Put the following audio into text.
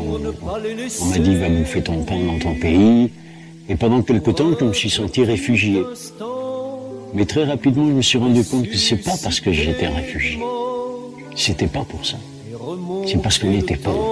On m'a dit, va bouffer ton pain dans ton pays. Et pendant quelque temps, je me suis senti réfugié. Mais très rapidement, je me suis rendu compte que c'est pas parce que j'étais réfugié. C'était pas pour ça. C'est parce qu'on était pauvre.